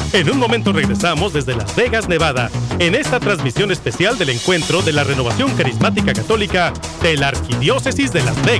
En un momento regresamos desde Las Vegas, Nevada, en esta transmisión especial del encuentro de la Renovación Carismática Católica de la Arquidiócesis de Las Vegas.